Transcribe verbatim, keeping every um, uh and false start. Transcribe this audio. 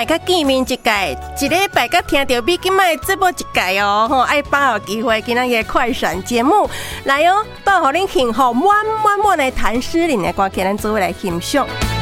麦甲见面一届，一礼拜甲听到比今麦节目一届哦，吼，爱把握机会，今仔日快闪节目来哦，把互恁幸福满满满的谭诗琳的歌曲，咱做伙来欣赏。